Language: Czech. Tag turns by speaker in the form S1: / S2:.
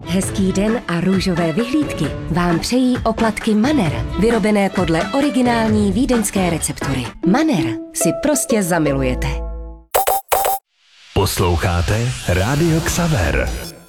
S1: Hezký den a růžové vyhlídky vám přejí oplatky Manner, vyrobené podle originální vídeňské receptury. Manner si prostě zamilujete.
S2: Posloucháte Rádio Xaver.